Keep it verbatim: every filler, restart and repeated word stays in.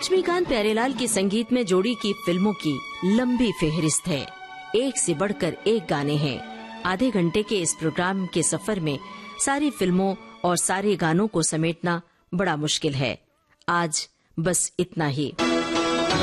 लक्ष्मीकांत प्यारेलाल के संगीत में जोड़ी की फिल्मों की लंबी फेहरिस्त है। एक से बढ़कर एक गाने हैं। आधे घंटे के इस प्रोग्राम के सफर में सारी फिल्मों और सारे गानों को समेटना बड़ा मुश्किल है। आज बस इतना ही।